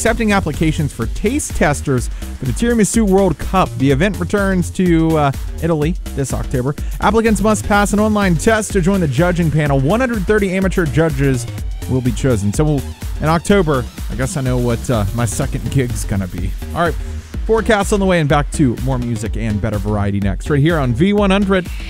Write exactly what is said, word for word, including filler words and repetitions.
accepting applications for taste testers for the Tiramisu World Cup. The event returns to uh, Italy this October. Applicants must pass an online test to join the judging panel. one hundred thirty amateur judges will be chosen. So we'll, in October, I guess I know what uh, my second gig's going to be. All right, forecast on the way and back to more music and better variety next, right here on V one hundred.